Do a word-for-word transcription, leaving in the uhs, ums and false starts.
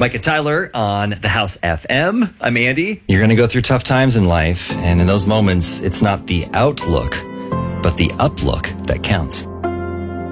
Mike and Tyler on the House F M. I'm Andy. You're going to go through tough times in life, and in those moments, it's not the outlook, but the uplook that counts.